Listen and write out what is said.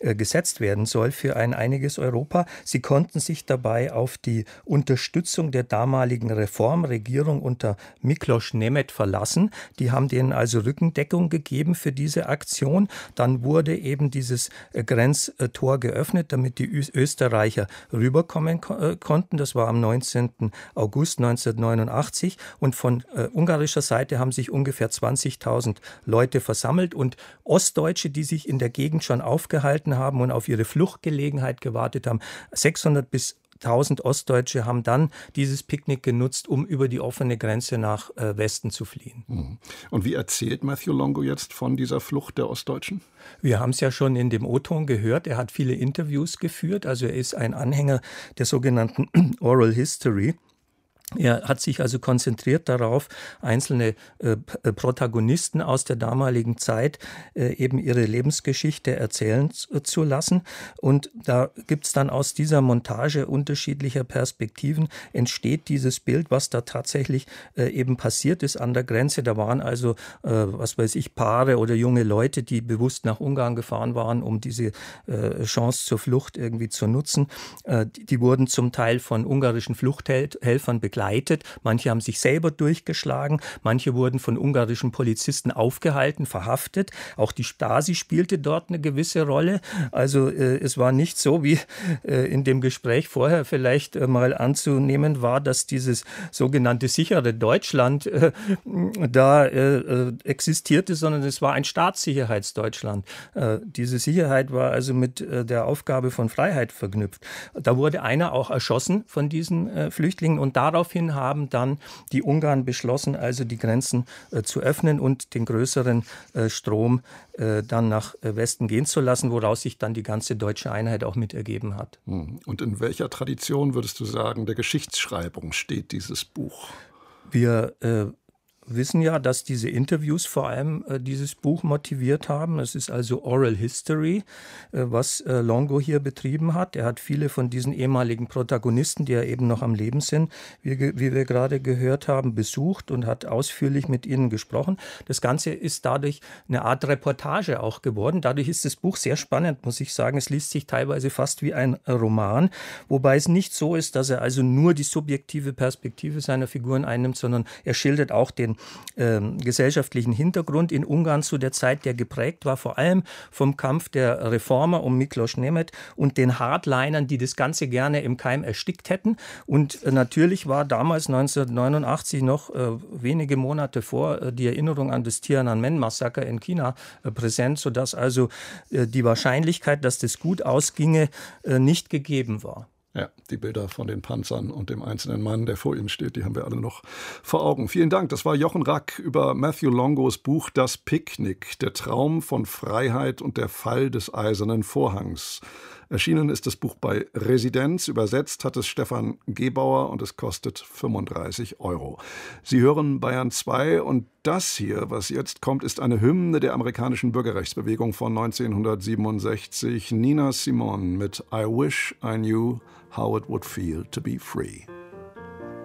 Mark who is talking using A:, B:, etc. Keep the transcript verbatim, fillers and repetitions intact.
A: äh, gesetzt werden soll für ein einiges Europa. Sie konnten sich dabei auf die Unterstützung der damaligen Reformregierung unter Miklos Nemeth verlassen. Die haben denen also Rückendeckung gegeben für diese Aktion. Dann wurde eben dieses äh, Grenztor geöffnet, damit die Ö- Österreicher rüberkommen ko- äh, konnten. Das war am neunzehnten August neunzehnhundertneunundachtzig. Und von äh, ungarischer Seite haben sich ungefähr zwanzigtausend Leute versammelt und Ostdeutsche, die sich in der Gegend schon aufgehalten haben und auf ihre Fluchtgelegenheit gewartet haben, sechshundert bis tausend Ostdeutsche haben dann dieses Picknick genutzt, um über die offene Grenze nach äh, Westen zu fliehen.
B: Mhm. Und wie erzählt Matthew Longo jetzt von dieser Flucht der Ostdeutschen?
A: Wir haben es ja schon in dem O-Ton gehört. Er hat viele Interviews geführt. Also er ist ein Anhänger der sogenannten Oral History. Er hat sich also konzentriert darauf, einzelne äh, Protagonisten aus der damaligen Zeit äh, eben ihre Lebensgeschichte erzählen zu, zu lassen. Und da gibt es dann aus dieser Montage unterschiedlicher Perspektiven entsteht dieses Bild, was da tatsächlich äh, eben passiert ist an der Grenze. Da waren also, äh, was weiß ich, Paare oder junge Leute, die bewusst nach Ungarn gefahren waren, um diese äh, Chance zur Flucht irgendwie zu nutzen. Äh, die, die wurden zum Teil von ungarischen Fluchthelfern begleitet. Manche haben sich selber durchgeschlagen, manche wurden von ungarischen Polizisten aufgehalten, verhaftet. Auch die Stasi spielte dort eine gewisse Rolle. Also äh, es war nicht so, wie äh, in dem Gespräch vorher vielleicht äh, mal anzunehmen war, dass dieses sogenannte sichere Deutschland äh, da äh, existierte, sondern es war ein Staatssicherheitsdeutschland. Äh, diese Sicherheit war also mit äh, der Aufgabe von Freiheit verknüpft. Da wurde einer auch erschossen von diesen äh, Flüchtlingen und daraufhin haben dann die Ungarn beschlossen, also die Grenzen äh, zu öffnen und den größeren äh, Strom äh, dann nach äh, Westen gehen zu lassen, woraus sich dann die ganze deutsche Einheit auch mit ergeben hat.
B: Und in welcher Tradition, würdest du sagen, der Geschichtsschreibung steht dieses Buch?
A: Wir äh, wissen ja, dass diese Interviews vor allem äh, dieses Buch motiviert haben. Es ist also Oral History, äh, was äh, Longo hier betrieben hat. Er hat viele von diesen ehemaligen Protagonisten, die ja eben noch am Leben sind, wie, wie wir gerade gehört haben, besucht und hat ausführlich mit ihnen gesprochen. Das Ganze ist dadurch eine Art Reportage auch geworden. Dadurch ist das Buch sehr spannend, muss ich sagen. Es liest sich teilweise fast wie ein Roman, wobei es nicht so ist, dass er also nur die subjektive Perspektive seiner Figuren einnimmt, sondern er schildert auch den ähm, gesellschaftlichen Hintergrund in Ungarn zu der Zeit, der geprägt war, vor allem vom Kampf der Reformer um Miklos Nemeth und den Hardlinern, die das Ganze gerne im Keim erstickt hätten. Und äh, natürlich war damals neunzehnhundertneunundachtzig noch äh, wenige Monate vor äh, die Erinnerung an das Tiananmen-Massaker in China äh, präsent, sodass also äh, die Wahrscheinlichkeit, dass das gut ausginge, äh, nicht gegeben war.
B: Ja, die Bilder von den Panzern und dem einzelnen Mann, der vor ihnen steht, die haben wir alle noch vor Augen. Vielen Dank. Das war Jochen Rack über Matthew Longos Buch Das Picknick, der Traum von Freiheit und der Fall des Eisernen Vorhangs. Erschienen ist das Buch bei Residenz, übersetzt hat es Stefan Gebauer und es kostet fünfunddreißig Euro. Sie hören Bayern zwei und das hier, was jetzt kommt, ist eine Hymne der amerikanischen Bürgerrechtsbewegung von neunzehnhundertsiebenundsechzig. Nina Simone mit I Wish I Knew How It Would Feel to Be Free.